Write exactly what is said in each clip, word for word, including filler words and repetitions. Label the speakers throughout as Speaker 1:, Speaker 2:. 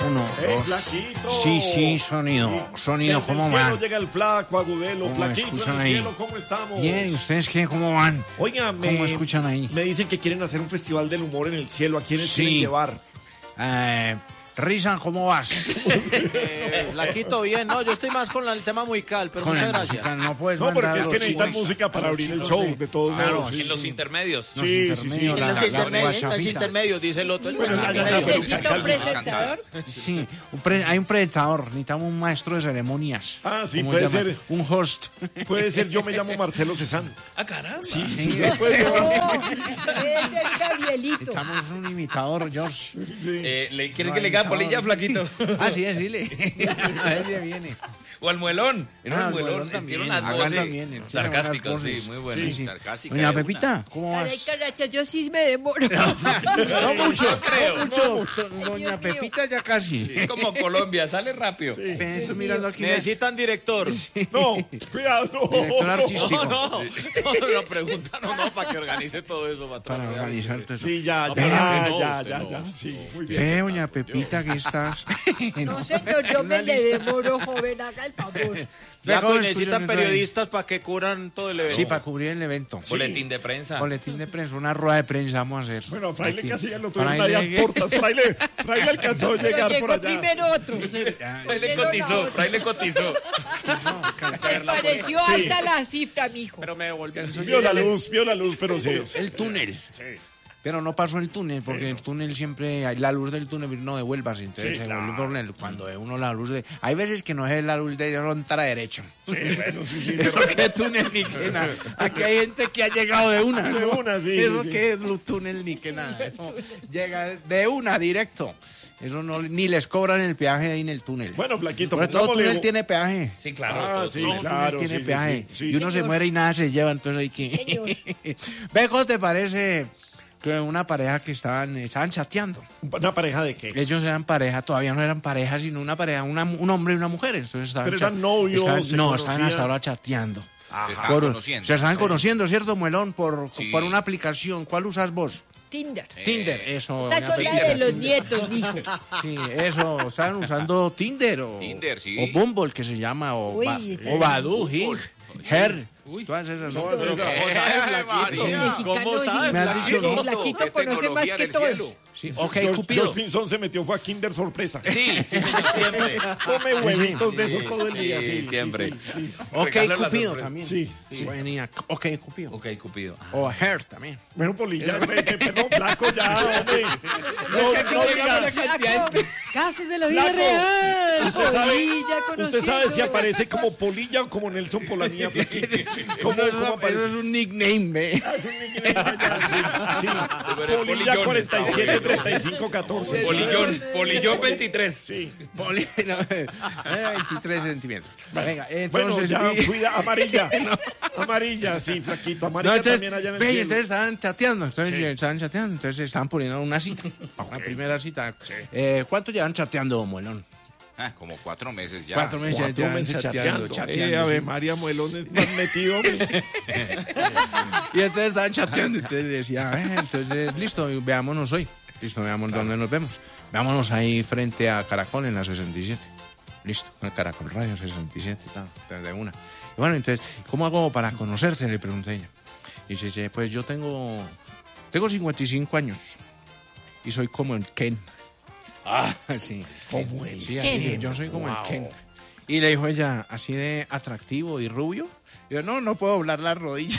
Speaker 1: Uno,
Speaker 2: ¡Eh,
Speaker 1: dos.
Speaker 2: Flaquito!
Speaker 1: Sí, sí, sonido. Sonido,
Speaker 2: Desde
Speaker 1: ¿cómo
Speaker 2: el cielo
Speaker 1: van?
Speaker 2: llega el flaco, Agudelo.
Speaker 1: ¿Cómo me
Speaker 2: Flaquito, en
Speaker 1: escuchan
Speaker 2: el
Speaker 1: ahí?
Speaker 2: cielo, ¿cómo estamos?
Speaker 1: Bien, ¿y ustedes qué? ¿Cómo van?
Speaker 2: Oiga, me,
Speaker 1: ¿Cómo escuchan ahí?
Speaker 2: me dicen que quieren hacer un festival del humor en el cielo. ¿A quiénes
Speaker 1: Sí.
Speaker 2: quieren llevar?
Speaker 1: Eh, Risa, ¿cómo vas?
Speaker 3: Eh, la quito bien, no, yo estoy más con la- el tema musical, pero
Speaker 1: Con
Speaker 3: muchas
Speaker 1: la
Speaker 3: gracias.
Speaker 1: música, no puedes
Speaker 2: No,
Speaker 1: mandar
Speaker 2: porque es
Speaker 1: a
Speaker 2: que
Speaker 1: los
Speaker 2: necesitan
Speaker 1: chicos-
Speaker 2: música para
Speaker 1: a los
Speaker 2: abrir el
Speaker 1: chicos
Speaker 2: show,
Speaker 1: de-
Speaker 2: de todos
Speaker 1: Claro,
Speaker 2: modos.
Speaker 1: sí,
Speaker 2: sí,
Speaker 4: En los
Speaker 2: sí.
Speaker 4: intermedios.
Speaker 1: Los
Speaker 2: Sí, sí,
Speaker 1: intermedios,
Speaker 2: sí.
Speaker 1: la-
Speaker 3: En
Speaker 1: la-
Speaker 3: los
Speaker 1: la
Speaker 3: intermedios, los
Speaker 1: guachafita.
Speaker 3: intermedios, dice el otro.
Speaker 2: Bueno, ya, ya, ya, pero-
Speaker 5: ¿Necesita un presentador?
Speaker 1: Sí, un pre- hay un presentador, necesitamos un maestro de ceremonias.
Speaker 2: Ah, sí,
Speaker 1: ¿Cómo
Speaker 2: puede
Speaker 1: se llama?
Speaker 2: ser.
Speaker 1: Un host.
Speaker 2: Puede ser, yo me llamo Marcelo Cezanne.
Speaker 4: Ah, caramba.
Speaker 2: Sí, sí,
Speaker 1: Sí.
Speaker 2: sí, puede llevar.
Speaker 5: No, debe ser Gabrielito.
Speaker 1: Necesitamos un imitador, George.
Speaker 2: Sí.
Speaker 4: Eh, ¿le, ¿Quiere
Speaker 1: No,
Speaker 4: que le
Speaker 1: hay
Speaker 4: diga
Speaker 1: sabor.
Speaker 4: polilla, flaquito?
Speaker 1: Ah, sí, decirle. A ver si viene.
Speaker 4: O al muelón. Era
Speaker 1: Ah,
Speaker 4: un
Speaker 1: al
Speaker 4: muelón.
Speaker 1: muelón también.
Speaker 4: Tiene unas
Speaker 1: Hagan
Speaker 4: voces
Speaker 1: también, tiene
Speaker 4: sarcásticas,
Speaker 1: buenas
Speaker 4: sí,
Speaker 1: voces.
Speaker 4: muy buenas.
Speaker 1: Sí, sí.
Speaker 4: Sarcástica
Speaker 1: Doña
Speaker 4: de una.
Speaker 1: Pepita, ¿cómo
Speaker 5: Ay,
Speaker 1: vas?
Speaker 5: caracha, yo sí me demoro.
Speaker 1: No mucho,
Speaker 4: No creo.
Speaker 1: no mucho.
Speaker 5: Ay,
Speaker 1: Doña
Speaker 5: Dios mío.
Speaker 1: Pepita ya casi.
Speaker 4: Es como Colombia, sale rápido.
Speaker 1: Estoy mirando aquí.
Speaker 3: Necesitan director.
Speaker 2: No, cuidado. no,
Speaker 1: Director
Speaker 2: no.
Speaker 1: artístico.
Speaker 3: No, no, no, la pregunta no, no, para que organice todo eso. Para,
Speaker 1: Para organizar todo eso.
Speaker 2: Sí, ya,
Speaker 3: No,
Speaker 2: ya,
Speaker 3: pero
Speaker 2: ya,
Speaker 3: usted no,
Speaker 2: ya,
Speaker 3: usted
Speaker 2: ya,
Speaker 3: no.
Speaker 2: ya, sí, muy bien.
Speaker 1: Ve, doña Pepita, ¿qué estás?
Speaker 5: No, señor, yo me le demoro, joven, haga el favor.
Speaker 1: Ve,
Speaker 3: Ya
Speaker 1: ¿cómo
Speaker 3: pues, necesitan
Speaker 1: escuchan eso ahí?
Speaker 3: periodistas para que cubran todo el evento.
Speaker 1: Sí, para cubrir el evento.
Speaker 4: Boletín de prensa.
Speaker 1: Boletín de prensa, una rueda de prensa vamos a hacer.
Speaker 2: Bueno, Fraile
Speaker 1: Aquí.
Speaker 2: casi ya lo tuvieron
Speaker 1: Fraile-
Speaker 2: ahí a tortas. Fraile, Fraile alcanzó a
Speaker 5: Pero
Speaker 2: llegar por
Speaker 5: llegó
Speaker 2: allá.
Speaker 5: primero otro.
Speaker 4: Fraile cotizó, Fraile cotizó.
Speaker 5: Se pareció
Speaker 2: Sí.
Speaker 5: alta la cifra, mijo.
Speaker 3: Pero me devolví.
Speaker 2: Vio la luz, vio la luz, pero sí.
Speaker 1: El túnel. Pero no pasó el túnel, porque el túnel siempre, hay la luz del túnel no devuelvas, entonces
Speaker 2: Sí,
Speaker 1: se
Speaker 2: claro.
Speaker 1: vuelve un túnel. Cuando ve uno la luz de... Hay veces que no es la luz de frontera derecho.
Speaker 2: Sí, bueno, sí, sí.
Speaker 1: Eso que túnel ni que nada. Aquí hay gente que ha llegado de una. ¿no?
Speaker 2: De una, sí,
Speaker 1: Eso
Speaker 2: sí, sí.
Speaker 1: que es luz túnel ni que nada. Eso llega de una directo. Eso no, ni les cobran el peaje ahí en el túnel.
Speaker 2: Bueno, Flaquito,
Speaker 1: Pero todo
Speaker 2: pongámosle-
Speaker 1: túnel tiene peaje.
Speaker 4: Sí, claro.
Speaker 2: Ah,
Speaker 4: todo-
Speaker 2: sí,
Speaker 4: todo.
Speaker 2: claro.
Speaker 1: tiene
Speaker 2: sí, sí,
Speaker 1: peaje.
Speaker 2: sí, sí.
Speaker 1: Y uno se
Speaker 5: Señor.
Speaker 1: muere y nada se lleva, entonces hay que...
Speaker 5: Señor.
Speaker 1: Ve, ¿cómo te parece que una pareja que estaban, estaban chateando?
Speaker 2: ¿Una pareja de qué?
Speaker 1: Ellos eran pareja, todavía no eran pareja, sino una pareja, una- un hombre y una mujer. Entonces estaban
Speaker 2: Pero eran
Speaker 1: cha-
Speaker 2: novios,
Speaker 1: estaban-
Speaker 2: se
Speaker 1: no, estaban
Speaker 2: conocían.
Speaker 1: hasta ahora chateando.
Speaker 6: Se estaban
Speaker 1: Por-
Speaker 6: conociendo.
Speaker 1: Se estaban conociendo, ¿cierto, Muelón? Por,
Speaker 6: Sí.
Speaker 1: por una aplicación. ¿Cuál usas vos?
Speaker 5: Tinder.
Speaker 6: Eh,
Speaker 1: Tinder, eso.
Speaker 5: Esta
Speaker 1: doña
Speaker 5: son la
Speaker 1: Pepita.
Speaker 5: de los nietos, mijo.
Speaker 1: Sí, eso. Estaban usando Tinder o,
Speaker 6: Tinder, sí.
Speaker 1: o Bumble, que se llama, o,
Speaker 5: Uy,
Speaker 1: Ba-
Speaker 5: esta
Speaker 1: o
Speaker 5: es
Speaker 1: Badoo, Hing, Her.
Speaker 4: Uy.
Speaker 1: Todas esas, ¿no?
Speaker 3: Pero ¿cómo
Speaker 6: Eh,
Speaker 3: sabe,
Speaker 6: María.
Speaker 3: Flaquito? ¿Cómo sabe?
Speaker 1: Me han dicho,
Speaker 5: Flaquito,
Speaker 1: ¿no?
Speaker 5: Flaquito
Speaker 6: ¿Qué
Speaker 5: conoce más
Speaker 6: tecnología
Speaker 5: que
Speaker 6: en el
Speaker 5: todos.
Speaker 6: cielo?
Speaker 1: Sí, ok,
Speaker 2: George,
Speaker 1: Cupido.
Speaker 2: George Pinzón se metió, fue a Kinder Sorpresa.
Speaker 4: Sí, sí, señor, siempre.
Speaker 2: Come huevitos de esos
Speaker 4: Sí,
Speaker 2: todo el día.
Speaker 4: sí,
Speaker 2: Sí, sí,
Speaker 4: siempre.
Speaker 2: sí, sí.
Speaker 1: Ok,
Speaker 4: Regalo la
Speaker 1: Cupido
Speaker 4: sorpresa.
Speaker 1: también.
Speaker 2: Sí,
Speaker 1: Sí. Venía, ok, Cupido.
Speaker 4: Ok, Cupido. Ah.
Speaker 1: O Her también.
Speaker 2: Bueno, Polilla, ve- ve- perdón, Flaco, ya, hombre. No, no diga.
Speaker 5: Flaco, casos de la vida
Speaker 2: Flaco,
Speaker 5: real.
Speaker 2: usted sabe,
Speaker 5: Polilla
Speaker 2: usted sabe si
Speaker 5: conociendo.
Speaker 2: aparece como Polilla o como Nelson Polanía, Flaquito. ¿Cómo,
Speaker 1: No,
Speaker 2: cómo
Speaker 1: eso, eso
Speaker 2: aparece?
Speaker 1: es un nickname, ve.
Speaker 2: Ah, es un nickname allá, sí, sí.
Speaker 4: Pero
Speaker 2: Polilla
Speaker 4: Polillón.
Speaker 2: cuarenta y siete treinta y cinco catorce.
Speaker 4: Polillón, Polillón veintitrés.
Speaker 2: Sí.
Speaker 1: Poli- no, era veintitrés centímetros. Venga,
Speaker 2: Bueno,
Speaker 1: entonces.
Speaker 2: ya, cuida, amarilla. Amarilla, sí, Flaquito.
Speaker 1: No,
Speaker 2: Amarilla
Speaker 1: entonces,
Speaker 2: también allá en el
Speaker 1: ve,
Speaker 2: cielo.
Speaker 1: entonces estaban chateando, entonces
Speaker 2: Sí.
Speaker 1: estaban chateando, entonces estaban poniendo una cita, una primera cita.
Speaker 2: Sí.
Speaker 1: Eh, ¿Cuánto llevan chateando, Muelón?
Speaker 6: Ah, como cuatro meses ya.
Speaker 1: Cuatro meses.
Speaker 2: Cuatro
Speaker 1: llevan
Speaker 2: meses chateando.
Speaker 1: chateando,
Speaker 2: Eh, a ver,
Speaker 1: sí.
Speaker 2: María Muelón estás metido.
Speaker 1: Y entonces estaban chateando, entonces decía, eh, entonces, listo, veámonos hoy. Listo, veamos dónde nos vemos. Veámonos ahí frente a Caracol en la sesenta y siete. Listo, en Caracol Radio sesenta y siete, tal, de una. Y bueno, entonces, ¿cómo hago para conocerte? Le pregunté ella. Y dice, "Che, pues yo tengo, tengo cincuenta y cinco años y soy como el Ken. Ah, sí.
Speaker 2: Como el
Speaker 1: Sí, así, yo soy como el Ken. Y le dijo ella, así de atractivo y rubio. Y yo, no, no puedo doblar las rodillas.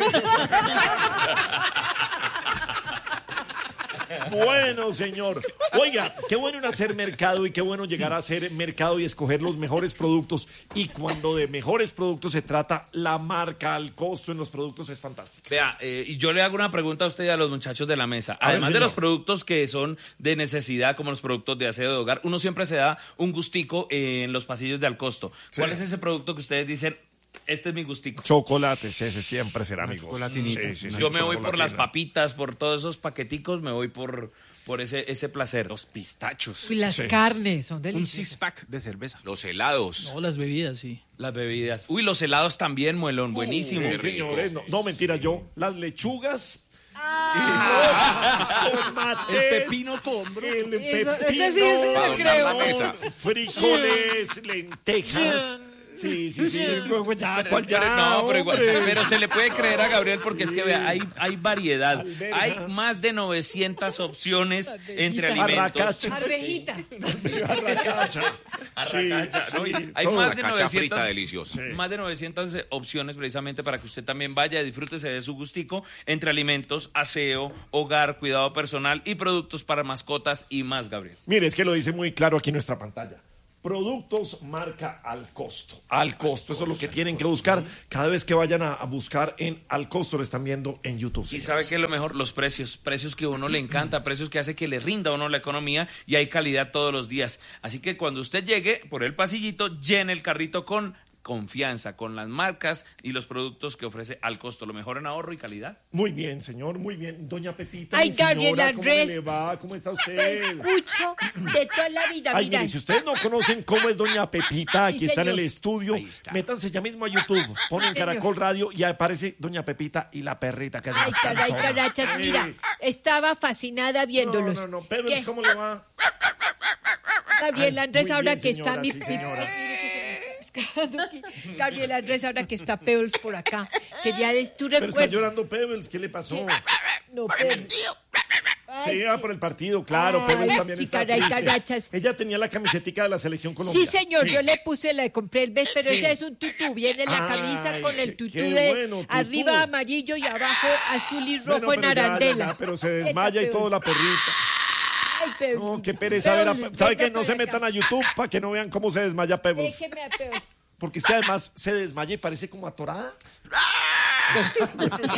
Speaker 2: Bueno, señor. Oiga, qué bueno ir a hacer mercado y qué bueno llegar a hacer mercado y escoger los mejores productos. Y cuando de mejores productos se trata, la marca, el costo en los productos es fantástico.
Speaker 4: Vea, eh, y yo le hago una pregunta a usted y a los muchachos de la mesa.
Speaker 2: A ver,
Speaker 4: Además de
Speaker 2: señor.
Speaker 4: los productos que son de necesidad, como los productos de aseo de hogar, uno siempre se da un gustico eh, en los pasillos de Alcosto. ¿Cuál es ese producto que ustedes dicen, este es mi gustico?
Speaker 2: Chocolates, ese siempre será mi gusto.
Speaker 1: chocolatinito.
Speaker 2: Sí, sí, sí,
Speaker 4: Yo me voy por las
Speaker 2: chocolatina.
Speaker 4: papitas, por todos esos paqueticos, me voy por, por ese, ese placer.
Speaker 1: Los pistachos.
Speaker 5: Y las
Speaker 2: Sí.
Speaker 5: carnes son
Speaker 1: Un
Speaker 5: deliciosas.
Speaker 1: six-pack de cerveza.
Speaker 6: Los helados.
Speaker 3: No, las bebidas, sí.
Speaker 4: Las bebidas. Uy, los helados también, Muelón, buenísimo.
Speaker 2: Sí, señores, no, no, mentira, yo las lechugas tomates,
Speaker 1: El pepino combro.
Speaker 2: el
Speaker 5: Eso-
Speaker 2: pepino,
Speaker 5: ese sí, ese
Speaker 6: Para
Speaker 5: lo
Speaker 6: adornar
Speaker 5: creo.
Speaker 6: la mesa.
Speaker 2: frijoles, lentejas. Sí, sí, sí. Luego ya, ¿cuál ya?
Speaker 4: Pero no, pero igual,
Speaker 2: hombre?
Speaker 4: pero se le puede creer a Gabriel porque es que vea, hay, hay variedad.
Speaker 2: Alberjas.
Speaker 4: Hay más de novecientas opciones entre alimentos.
Speaker 2: Arracacha.
Speaker 5: Arvejita.
Speaker 2: Sí, arracacha.
Speaker 4: Arracacha,
Speaker 2: Sí,
Speaker 4: ¿no? Y
Speaker 2: sí,
Speaker 4: hay
Speaker 2: todo.
Speaker 4: más de
Speaker 6: Cacha frita
Speaker 4: novecientas,
Speaker 6: deliciosa.
Speaker 4: más de novecientas opciones precisamente para que usted también vaya, disfrútese de su gustico entre alimentos, aseo, hogar, cuidado personal y productos para mascotas y más, Gabriel.
Speaker 2: Mire, es que lo dice muy claro aquí en nuestra pantalla. Productos marca al costo. Al costo, eso es lo que tienen que buscar. Cada vez que vayan a, a buscar en al costo, lo están viendo en YouTube.
Speaker 4: Y
Speaker 2: señores.
Speaker 4: sabe que es lo mejor, los precios, precios que a uno le encanta, precios que hace que le rinda a uno la economía y hay calidad todos los días. Así que cuando usted llegue por el pasillito, llene el carrito con confianza, con las marcas y los productos que ofrece al costo, lo mejor en ahorro y calidad.
Speaker 2: Muy bien, señor, muy bien. Doña Pepita,
Speaker 5: Ay,
Speaker 2: mi señora,
Speaker 5: Gabriel
Speaker 2: ¿cómo
Speaker 5: Andrés.
Speaker 2: le va? ¿Cómo está
Speaker 5: Te
Speaker 2: usted?
Speaker 5: escucho de toda la vida.
Speaker 2: Ay,
Speaker 5: Mira,
Speaker 2: mire, si ustedes no conocen cómo es Doña Pepita, aquí
Speaker 5: Sí,
Speaker 2: está en el
Speaker 5: señor.
Speaker 2: estudio, métanse ya mismo a YouTube, ponen
Speaker 5: señor.
Speaker 2: Caracol Radio y aparece Doña Pepita y la perrita que es
Speaker 5: ay,
Speaker 2: más
Speaker 5: caray,
Speaker 2: cansona.
Speaker 5: carachas,
Speaker 2: Sí.
Speaker 5: mira, estaba fascinada
Speaker 2: No,
Speaker 5: viéndolos.
Speaker 2: no, no, pero
Speaker 5: ¿Qué?
Speaker 2: ¿cómo le va?
Speaker 5: Gabriel
Speaker 2: Ay,
Speaker 5: Andrés,
Speaker 2: muy
Speaker 5: ahora
Speaker 2: bien,
Speaker 5: que está
Speaker 2: señora,
Speaker 5: mi...
Speaker 2: sí, señora.
Speaker 5: Mire que se me está pescando aquí. Gabriel Andrés, ahora que está Pebbles por acá. Quería decir, tú
Speaker 2: Pero está
Speaker 5: recuerdas...
Speaker 2: llorando Pebbles, ¿qué le pasó?
Speaker 5: No, Pebbles.
Speaker 2: Sí, ah, por el partido, claro,
Speaker 5: Ay,
Speaker 2: Pebbles también
Speaker 5: sí,
Speaker 2: está
Speaker 5: caray,
Speaker 2: triste.
Speaker 5: carachas.
Speaker 2: Ella tenía la camisetica de la selección colombiana.
Speaker 5: Sí, señor, yo le puse, la compré el vez, pero ese es un tutú. Viene la
Speaker 2: Ay,
Speaker 5: camisa con el
Speaker 2: qué-
Speaker 5: tutú
Speaker 2: qué
Speaker 5: de
Speaker 2: bueno, tutú.
Speaker 5: arriba amarillo y abajo azul y rojo
Speaker 2: Bueno,
Speaker 5: en
Speaker 2: pero ya, ya,
Speaker 5: arandelas.
Speaker 2: ya, pero se desmaya y todo la perrita.
Speaker 5: Ay, Pebbles.
Speaker 2: No, qué pereza ver a Pe-
Speaker 5: Pebbles,
Speaker 2: ¿Sabe
Speaker 5: venga
Speaker 2: que no
Speaker 5: para
Speaker 2: se
Speaker 5: acá.
Speaker 2: metan a YouTube para que no vean cómo se desmaya Pebbles?
Speaker 5: Déjeme a Pebbles.
Speaker 2: Porque es que además se desmaya y parece como atorada.
Speaker 5: Pebbles,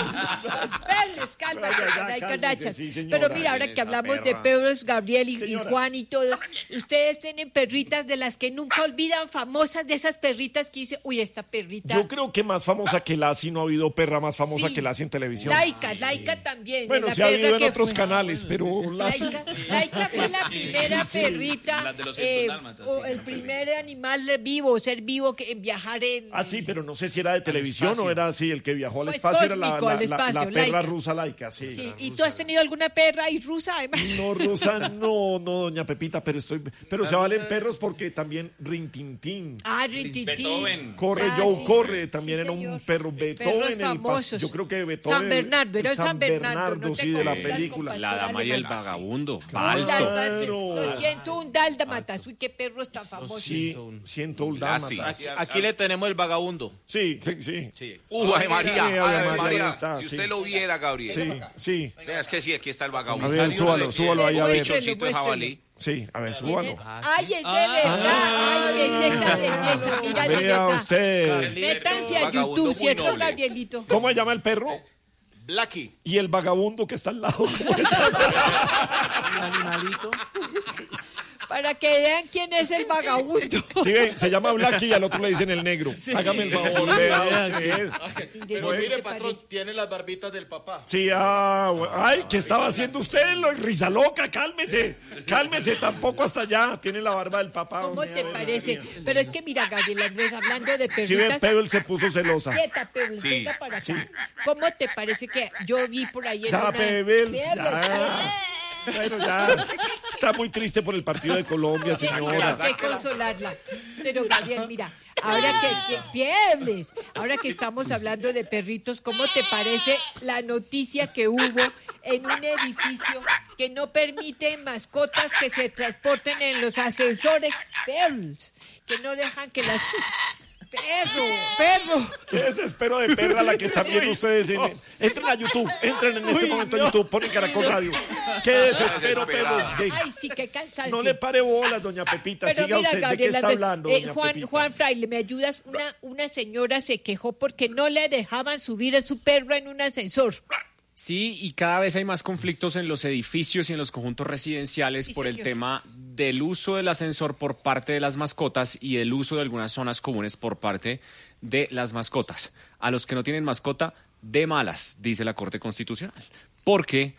Speaker 5: cálmate,
Speaker 2: Ya, ya, ya,
Speaker 5: caray,
Speaker 2: cálmese,
Speaker 5: carachas.
Speaker 2: sí, señora.
Speaker 5: Pero mira, ahora que hablamos de Pebbles, Gabriel y, y
Speaker 2: Señora.
Speaker 5: Juan y todos, ustedes tienen perritas de las que nunca olvidan, famosas de esas perritas que dice, uy, esta perrita.
Speaker 2: Yo creo que más famosa que Lassie, no ha habido perra más famosa
Speaker 5: Sí.
Speaker 2: que Lassie en televisión.
Speaker 5: Laika, Laika también.
Speaker 2: Bueno,
Speaker 5: la
Speaker 2: se ha
Speaker 5: perra
Speaker 2: habido en
Speaker 5: que
Speaker 2: otros
Speaker 5: fue.
Speaker 2: canales, pero Lassie...
Speaker 5: Laika, Laika fue la primera perrita,
Speaker 4: Las de los
Speaker 5: eh,
Speaker 4: cientos dálmatas,
Speaker 5: o
Speaker 4: sí,
Speaker 5: el primer animal vivo, ser vivo que en viajar en...
Speaker 2: Ah, sí, pero no sé si era de televisión o era así, el que viajó al
Speaker 5: Pues
Speaker 2: espacio era la,
Speaker 5: cósmico,
Speaker 2: la,
Speaker 5: al
Speaker 2: la-
Speaker 5: espacio,
Speaker 2: la perra
Speaker 5: Laika.
Speaker 2: rusa Laika, sí.
Speaker 5: Sí, ¿y tú has tenido alguna perra y rusa además?
Speaker 2: No, Rosa, no, no, doña Pepita, pero estoy, pero se valen perros porque también Rintintín.
Speaker 5: Ah, Rintintín.
Speaker 4: Beethoven.
Speaker 2: Corre
Speaker 5: Ah,
Speaker 2: Joe,
Speaker 5: sí.
Speaker 2: corre, también
Speaker 5: Sí,
Speaker 2: era un
Speaker 5: señor.
Speaker 2: perro.
Speaker 5: Perros
Speaker 2: Beethoven, el pas-
Speaker 5: famosos.
Speaker 2: yo creo que Beethoven.
Speaker 5: San Bernardo, era
Speaker 2: el
Speaker 5: San
Speaker 2: San
Speaker 5: Bernardo,
Speaker 2: Bernardo,
Speaker 5: no te
Speaker 2: sí, de la
Speaker 5: confundas
Speaker 2: película.
Speaker 5: con
Speaker 7: La dama y el
Speaker 5: Pastor Alemán.
Speaker 7: vagabundo.
Speaker 5: Un
Speaker 2: Claro.
Speaker 5: dálmata, Lo siento, un dálmatas. Uy, qué perros tan famosos.
Speaker 2: Sí, siento un
Speaker 6: Lassie.
Speaker 2: dálmata.
Speaker 3: Aquí le tenemos el vagabundo.
Speaker 2: Sí, sí, sí.
Speaker 6: Uh, Ave María,
Speaker 2: Sí, Ave
Speaker 6: Ave
Speaker 2: María,
Speaker 6: María.
Speaker 2: ahí está,
Speaker 6: Si
Speaker 2: sí.
Speaker 6: usted lo viera, Gabriel.
Speaker 2: Sí, sí.
Speaker 6: Vea, es que sí, aquí está el
Speaker 2: A
Speaker 6: vagabundo.
Speaker 2: ver, súbalo, súbalo ahí a ver.
Speaker 5: Muéstrelo,
Speaker 6: Pichoncito de jabalí.
Speaker 2: Sí, a ver, súbalo.
Speaker 5: Ay, es de verdad. Ay, qué es esa belleza. Mira, de
Speaker 2: Vea
Speaker 5: verdad.
Speaker 2: usted.
Speaker 5: Métanse a
Speaker 6: Vagabundo
Speaker 5: YouTube,
Speaker 6: muy
Speaker 5: ¿cierto,
Speaker 6: noble.
Speaker 5: Gabrielito?
Speaker 2: ¿Cómo se llama el perro?
Speaker 6: Blackie.
Speaker 2: Y el vagabundo que está al lado. ¿Cómo se
Speaker 3: El animalito.
Speaker 5: Para que vean quién es el vagabundo.
Speaker 2: Sí, ven, se llama Blackie y al otro le dicen el negro. Hágame el favor, vea usted.
Speaker 5: Pero mire,
Speaker 3: patrón, tiene las barbitas del papá.
Speaker 2: Sí, ah, bu- ay, ¿qué estaba haciendo usted? Lo, risa loca, cálmese. Cálmese, tampoco hasta allá. Tiene la barba del papá.
Speaker 5: ¿Cómo
Speaker 2: hombre,
Speaker 5: te
Speaker 2: Ave
Speaker 5: parece?
Speaker 2: María.
Speaker 5: Pero es que mira, Gabriel Andrés, hablando de
Speaker 2: Si ve,
Speaker 5: perritas.
Speaker 2: Pebble se puso celosa.
Speaker 5: Quieta, Pebbles,
Speaker 6: Sí,
Speaker 5: venga para acá. ¿Cómo te parece que yo vi por ahí en
Speaker 2: Ya,
Speaker 5: una...
Speaker 2: Pebbles, ya.
Speaker 5: Pebbles,
Speaker 2: Bueno, ya. Está muy triste por el partido de Colombia, señora.
Speaker 5: hay que consolarla. Pero Gabriel, mira, ahora que, que Piebles, ahora que estamos hablando de perritos, ¿cómo te parece la noticia que hubo en un edificio que no permite mascotas que se transporten en los ascensores? Piebles, que no dejan que las... Perro, perro.
Speaker 2: Qué desespero de perra la que están viendo ustedes. En, entren a YouTube, entren en este momento a YouTube, ponen Caracol Radio. Qué desespero,
Speaker 6: Desesperada.
Speaker 2: Pebble.
Speaker 5: Ay, sí, qué cansancio.
Speaker 2: No le pare bolas, doña Pepita.
Speaker 5: Pero
Speaker 2: Siga
Speaker 5: mira,
Speaker 2: usted. ¿De qué
Speaker 5: Gabriela,
Speaker 2: está
Speaker 5: Andrés,
Speaker 2: hablando,
Speaker 5: eh,
Speaker 2: doña
Speaker 5: Juan,
Speaker 2: Pepita?
Speaker 5: Juan Fraile, ¿me ayudas? Una, una señora se quejó porque no le dejaban subir a su perro en un ascensor.
Speaker 7: Sí, y cada vez hay más conflictos en los edificios y en los conjuntos residenciales
Speaker 5: Sí,
Speaker 7: por el
Speaker 5: señor.
Speaker 7: tema del uso del ascensor por parte de las mascotas y el uso de algunas zonas comunes por parte de las mascotas. A los que no tienen mascota, de malas, dice la Corte Constitucional. Porque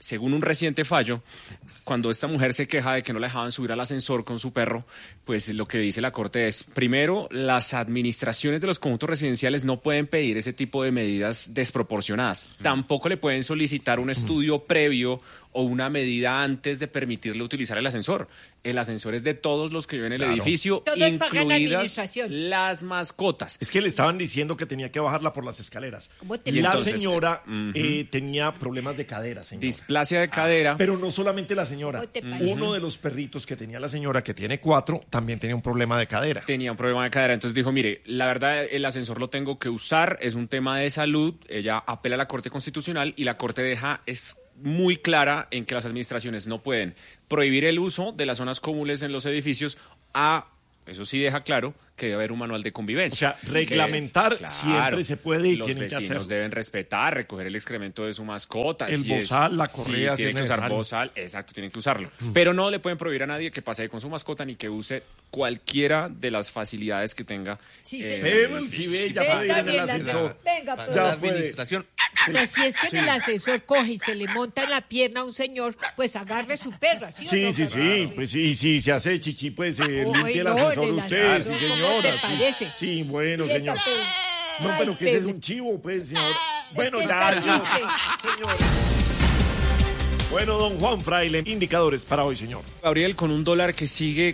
Speaker 7: según un reciente fallo, cuando esta mujer se queja de que no la dejaban subir al ascensor con su perro, pues lo que dice la Corte es, primero, las administraciones de los conjuntos residenciales no pueden pedir ese tipo de medidas desproporcionadas. Tampoco le pueden solicitar un estudio previo o una medida antes de permitirle utilizar el ascensor. El ascensor es de todos los que viven en el edificio,
Speaker 5: Todos pagan la
Speaker 7: incluidas
Speaker 5: administración.
Speaker 7: las mascotas.
Speaker 2: Es que le estaban diciendo que tenía que bajarla por las escaleras.
Speaker 5: ¿Cómo te
Speaker 2: Y la
Speaker 7: entonces,
Speaker 2: señora eh, tenía problemas de cadera, señora.
Speaker 7: Displasia de cadera.
Speaker 2: Pero no solamente la señora.
Speaker 5: ¿Cómo te parece?
Speaker 2: Uno de los perritos que tenía la señora, que tiene cuatro, también tenía un problema de cadera.
Speaker 7: Tenía un problema de cadera, entonces dijo, mire, la verdad el ascensor lo tengo que usar, es un tema de salud, ella apela a la Corte Constitucional y la Corte deja, es muy clara en que las administraciones no pueden prohibir el uso de las zonas comunes en los edificios a, eso sí deja claro, que debe haber un manual de convivencia.
Speaker 2: O sea, reglamentar
Speaker 7: Claro.
Speaker 2: siempre se puede y
Speaker 7: los
Speaker 2: tienen que
Speaker 7: vecinos
Speaker 2: hacerlo.
Speaker 7: deben respetar, recoger el excremento de su mascota.
Speaker 2: El
Speaker 7: si es-
Speaker 2: bozal, la
Speaker 7: sí,
Speaker 2: correa, si
Speaker 7: tienen
Speaker 2: es
Speaker 7: que usar
Speaker 2: necesario.
Speaker 7: bozal, exacto, tienen que usarlo. Pero no le pueden prohibir a nadie que pase con su mascota ni que use cualquiera de las facilidades que tenga.
Speaker 5: Sí,
Speaker 7: eh,
Speaker 5: señor.
Speaker 2: Pero el si ve, ya puede ir
Speaker 5: Venga,
Speaker 2: en el
Speaker 5: bien, la-
Speaker 2: ascensor.
Speaker 5: venga,
Speaker 1: La,
Speaker 5: pues.
Speaker 1: la
Speaker 2: Ya puede.
Speaker 1: administración.
Speaker 5: Pero si es que en el ascensor coge y se le monta en la pierna a un señor, pues agarre su perra, ¿sí o
Speaker 2: Sí,
Speaker 5: no,
Speaker 2: sí,
Speaker 5: Fernando?
Speaker 2: sí, pues sí, sí, se hace chichi, pues se
Speaker 5: Ay,
Speaker 2: limpia el
Speaker 5: no,
Speaker 2: ascensor
Speaker 5: en el
Speaker 2: usted,
Speaker 5: ascensor,
Speaker 2: sí,
Speaker 5: ¿cómo
Speaker 2: señora.
Speaker 5: te
Speaker 2: sí.
Speaker 5: parece?
Speaker 2: Sí, bueno,
Speaker 5: Quieta,
Speaker 2: señor.
Speaker 5: pues.
Speaker 2: No,
Speaker 5: Ay,
Speaker 2: pero que ese es
Speaker 5: Pedro.
Speaker 2: un chivo, pues, señor. Bueno,
Speaker 5: que
Speaker 2: ya,
Speaker 5: está
Speaker 2: ya,
Speaker 5: triste.
Speaker 2: señor. Bueno, don Juan Fraile, indicadores para hoy, señor.
Speaker 7: Gabriel, con un dólar que sigue